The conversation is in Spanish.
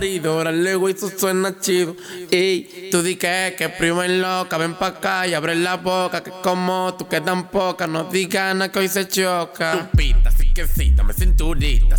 Órale, güey, eso suena chido. Ey, tú di que primo en loca, ven pa' acá y abre la boca. Que como tú que tan poca, no digas nada que hoy se choca. Tu pita, sí que sí, dame cinturita.